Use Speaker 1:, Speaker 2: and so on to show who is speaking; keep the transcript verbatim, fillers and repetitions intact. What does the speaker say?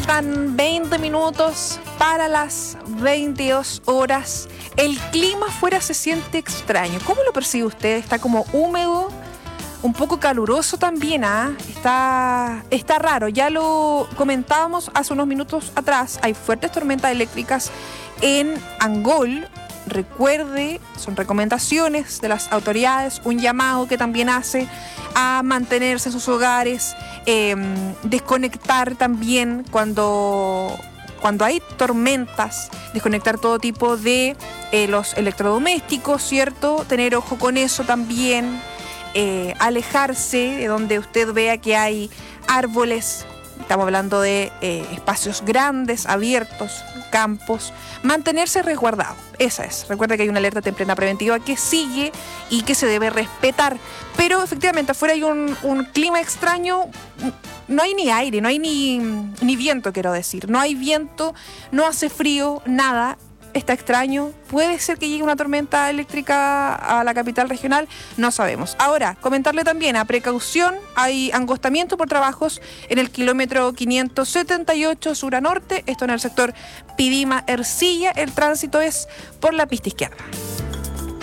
Speaker 1: Faltan veinte minutos para las veintidós horas. El clima afuera se siente extraño. ¿Cómo lo percibe usted? Está como húmedo, un poco caluroso también, ¿ah? ¿eh? Está, está raro. Ya lo comentábamos hace unos minutos atrás. Hay fuertes tormentas eléctricas en Angol. Recuerde, son recomendaciones de las autoridades, un llamado que también hace a mantenerse en sus hogares, eh, desconectar también cuando, cuando hay tormentas, desconectar todo tipo de eh, los electrodomésticos, ¿cierto? Tener ojo con eso también, eh, alejarse de donde usted vea que hay árboles. Estamos hablando de eh, espacios grandes, abiertos, campos. Mantenerse resguardado, esa es. Recuerda que hay una alerta temprana preventiva que sigue y que se debe respetar. Pero efectivamente afuera hay un, un clima extraño. No hay ni aire, no hay ni, ni viento, quiero decir. No hay viento, no hace frío, nada. Está extraño. ¿Puede ser que llegue una tormenta eléctrica a la capital regional? No sabemos. Ahora, comentarle también a precaución, hay angostamiento por trabajos en el kilómetro quinientos setenta y ocho sur a norte, esto en el sector Pidima-Ercilla. El tránsito es por la pista izquierda.